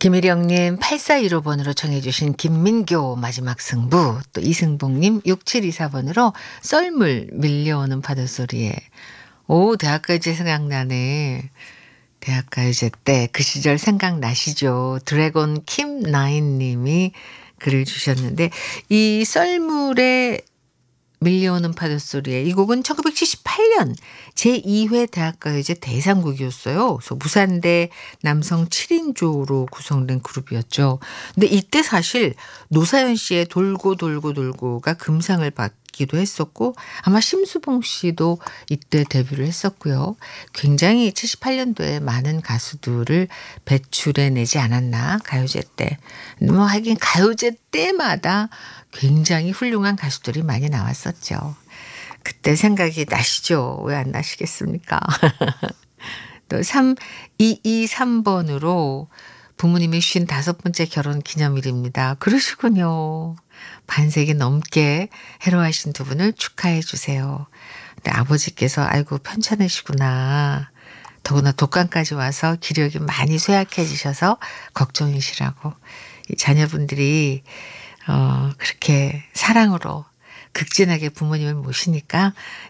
김일영님 8415번으로 청해 주신 김민교 마지막 승부, 또 이승복님 6724번으로 썰물 밀려오는 파도소리에. 오, 대학가요제 생각나네. 대학가요제 때 그 시절 생각나시죠? 드래곤 킴나인 님이 글을 주셨는데, 이 썰물의 밀려오는 파도소리에, 이 곡은 1978년 제2회 대학가요제 대상곡이었어요. 그래서 무산대 남성 7인조로 구성된 그룹이었죠. 근데 이때 사실 노사연 씨의 돌고 돌고 돌고가 금상을 받기도 했었고, 아마 심수봉 씨도 이때 데뷔를 했었고요. 굉장히 78년도에 많은 가수들을 배출해내지 않았나, 가요제 때. 뭐 하긴 가요제 때마다 굉장히 훌륭한 가수들이 많이 나왔었죠. 그때 생각이 나시죠? 왜 안 나시겠습니까? 또 3223번으로 부모님의 55번째 결혼 기념일입니다. 그러시군요. 반세기 넘게 해로하신 두 분을 축하해 주세요. 근데 아버지께서 아이고 편찮으시구나. 더구나 독감까지 와서 기력이 많이 쇠약해지셔서 걱정이시라고. 이 자녀분들이 그렇게 사랑으로 극진하게 부모님을 모시니까